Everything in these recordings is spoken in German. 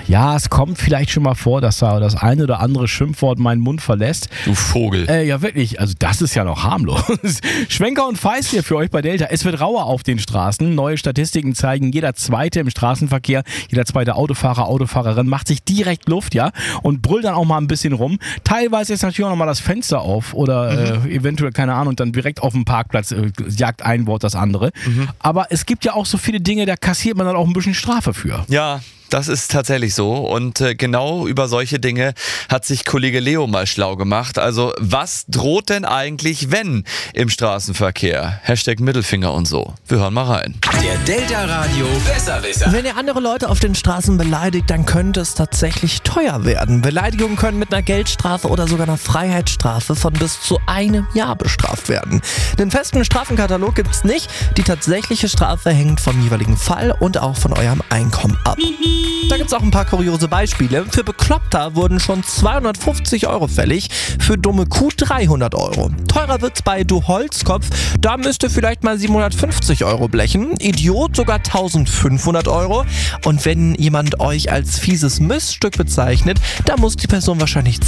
Ja, es kommt vielleicht schon mal vor, dass da das eine oder andere Schimpfwort meinen Mund verlässt. Du Vogel. Ja, wirklich. Also das ist ja noch harmlos. Schwenker und Feist hier für euch bei Delta. Es wird rauer auf den Straßen. Neue Statistiken zeigen, jeder Zweite im Straßenverkehr, jeder zweite Autofahrer, Autofahrerin macht sich direkt Luft, ja, und brüllt dann auch mal ein bisschen rum. Teilweise ist natürlich auch noch mal das Fenster auf oder eventuell, keine Ahnung, dann direkt auf dem Parkplatz jagt ein Wort das andere. Aber es gibt ja auch so viele Dinge, da kassiert man dann auch ein bisschen Strafe für. Ja, das ist tatsächlich so und genau über solche Dinge hat sich Kollege Leo mal schlau gemacht. Also was droht denn eigentlich, wenn im Straßenverkehr? Hashtag Mittelfinger und so. Wir hören mal rein. Der Delta Radio Besserwisser. Wenn ihr andere Leute auf den Straßen beleidigt, dann könnte es tatsächlich teuer werden. Beleidigungen können mit einer Geldstrafe oder sogar einer Freiheitsstrafe von bis zu 1 Jahr bestraft werden. Den festen Strafenkatalog gibt's nicht. Die tatsächliche Strafe hängt vom jeweiligen Fall und auch von eurem Einkommen ab. Da gibt's auch ein paar kuriose Beispiele. Für Bekloppter wurden schon 250 Euro fällig, für dumme Kuh 300 Euro. Teurer wird's bei Du Holzkopf, da müsst ihr vielleicht mal 750 Euro blechen. Idiot sogar 1500 Euro. Und wenn jemand euch als fieses Miststück bezeichnet, da muss die Person wahrscheinlich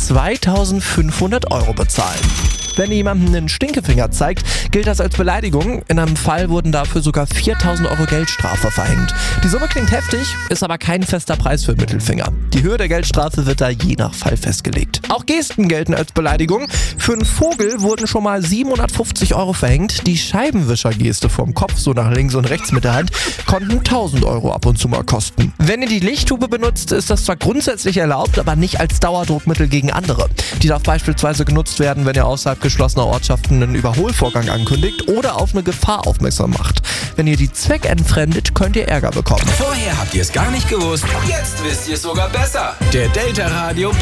2500 Euro bezahlen. Wenn ihr jemandem einen Stinkefinger zeigt, gilt das als Beleidigung. In einem Fall wurden dafür sogar 4000 Euro Geldstrafe verhängt. Die Summe klingt heftig, ist aber kein fester Preis für Mittelfinger. Die Höhe der Geldstrafe wird da je nach Fall festgelegt. Auch Gesten gelten als Beleidigung. Für einen Vogel wurden schon mal 750 Euro verhängt. Die Scheibenwischergeste vom Kopf, so nach links und rechts mit der Hand, konnten 1000 Euro ab und zu mal kosten. Wenn ihr die Lichttube benutzt, ist das zwar grundsätzlich erlaubt, aber nicht als Dauerdruckmittel gegen andere. Die darf beispielsweise genutzt werden, wenn ihr außerhalb geschlossener Ortschaften einen Überholvorgang ankündigt oder auf eine Gefahr aufmerksam macht. Wenn ihr die zweckentfremdet, könnt ihr Ärger bekommen. Vorher habt ihr es gar nicht gewusst, jetzt wisst ihr es sogar besser. Der Delta Radio